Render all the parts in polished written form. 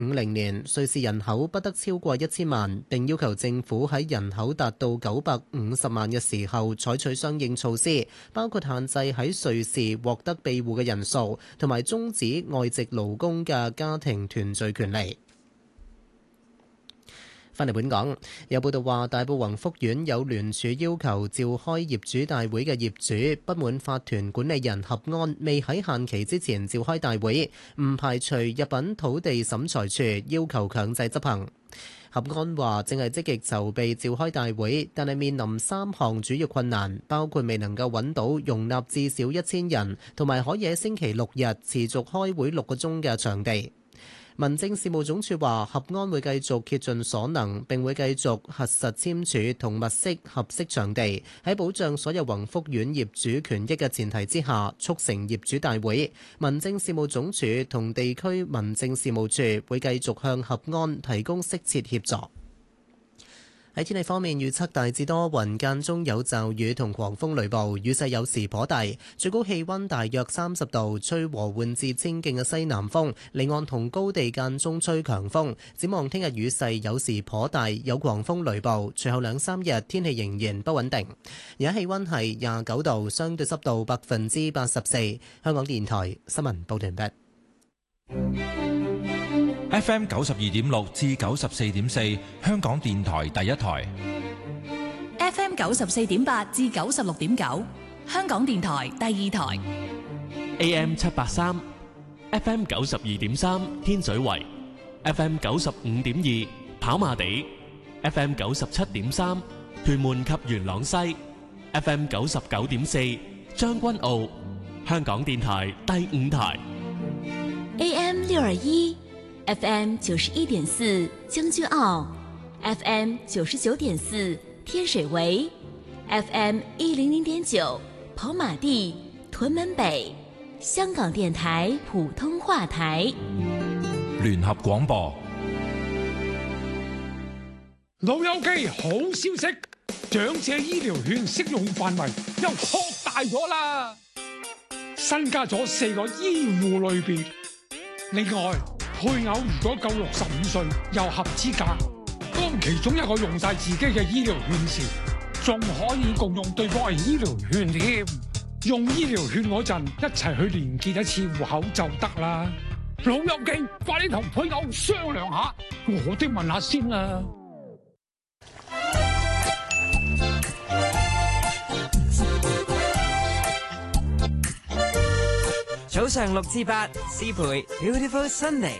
年，瑞士人口不得超過1000萬，並要求政府喺人口達到950萬嘅時候採取相應措施，包括限制喺瑞士獲得庇護嘅人數，同埋終止外籍勞工嘅家庭團聚權利。返嚟本港，有報道話大埔宏福苑有聯署要求召開業主大會嘅業主不滿法團管理人合安未喺限期之前召開大會，唔排除入稟土地審裁處要求強制執行。合安話正係積極籌備召開大會，但係面臨3項主要困難，包括未能夠揾到容納至少1000人，同埋可以喺星期六日持續開會6個鐘嘅場地。民政事務總署話，合安會繼續竭盡所能，並會繼續核實簽署同物色合適場地，喺保障所有宏福苑業主權益嘅前提之下，促成業主大會。民政事務總署同地區民政事務處會繼續向合安提供適切協助。喺天氣方面，預測大致多雲，間中有驟雨同狂風雷暴，雨勢有時頗大，最高氣溫大約30度，吹和緩至清勁嘅西南風，離岸同高地間中吹強風。展望聽日雨勢有時頗大，有狂風雷暴，隨後2-3日天氣仍然不穩定。而家氣溫係29度，相對濕度84%。香港電台新聞報道完畢。 FM 92.6至94.4，香港電台第一台。 FM 94.8至96.9，香港電台第二台。 AM 783 FM 92.3，天水圍。FM 95.2，跑馬地。FM 97.3，屯門及元朗西。FM 99.4，將軍澳。香港電台第五台。 AM 621。FM 91.4將軍澳 ，FM 99.4天水圍 ，FM 100.9跑馬地屯門北，香港電台普通話台。 聯合廣播。 老友記，好消息，長者醫療券適用範圍又擴大咗啦，新加咗4個醫護類別，另外。配偶如果夠65歲又合資格，當其中一個用晒自己嘅醫療券時，仲可以共用對方嘅醫療券添。用醫療券嗰陣，一齊去連結一次戶口就得啦。老友記，快啲同配偶商量下，我哋問下先啦。 早上6至8，思培 Beautiful Sunday。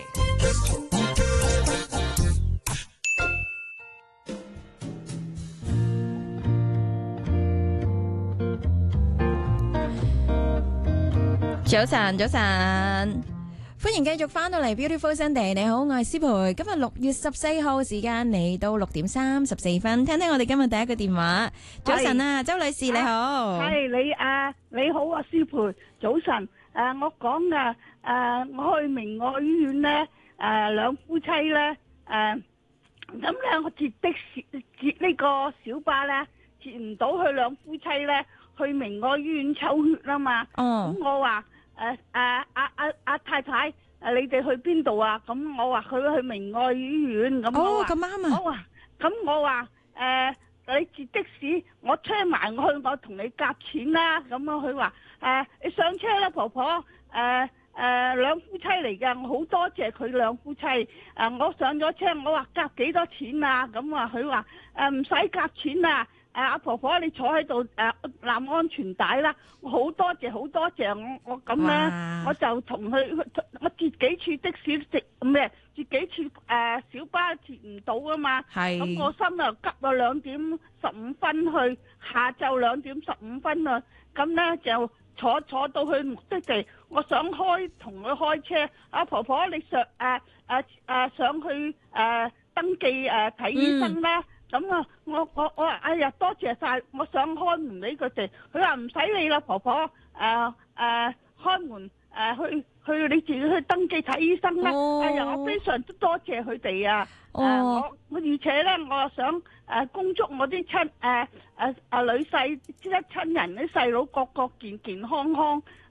早晨，早晨，歡迎繼續翻到嚟 Beautiful Sunday。你好，我係思培。今日6月14號時間嚟到6點34分，聽聽我哋今日第一個電話。早晨啊，周女士你好。 係你好啊，思培，早晨。我講噶，我去明愛醫院咧，兩夫妻咧，咁咧我截呢個小巴咧，截唔到佢兩夫妻咧去明愛醫院抽血啦嘛。咁我話阿太太，你哋去邊度啊？咁我話佢去明愛醫院。咁我話咁啱啊。我話你截的士，我車埋去，我同你夾錢啦。咁啊，佢話你上車啦，婆婆。兩夫妻嚟嘅，我好多謝佢兩夫妻。我上咗車，我話夾幾多錢啊？咁啊，佢話唔使夾錢啊。阿婆婆你坐喺度攬安全帶啦。我好多謝好多謝，我咁咧，我就同佢我截幾次的士截幾次小巴截唔到啊嘛。咁我心又急啊，2點15分去，下晝2點15分啊。咁咧就坐到去目的地，我想同佢開車。阿婆婆你上去登記睇醫生啦。咁啊，我話哎呀多謝晒，我想開門俾佢哋。佢話唔使你啦，婆婆，開門去你自己去登記睇醫生啦。哎呀，我非常之多謝佢哋啊。我而且咧，我又想恭祝我啲女婿啲親人啲細佬個健健康康，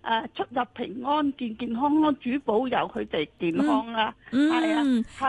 出入平安、健健康康，主保佑佢哋健康啦。係啊，係